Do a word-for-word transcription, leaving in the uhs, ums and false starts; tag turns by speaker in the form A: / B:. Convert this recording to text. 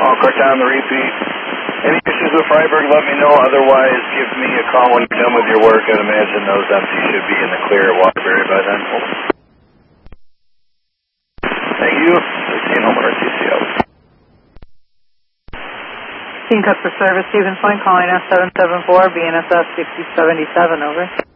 A: All car time, the repeat. Any issues with Freiburg, let me know. Otherwise, give me a call when you're done with your work. I'd imagine those empties should be in the clear at Waterbury by then. Thank you. sixteen Homer T C O.
B: Team cut for service, Stephen Flynn calling S seven seven four, B N S S sixty seventy-seven, over.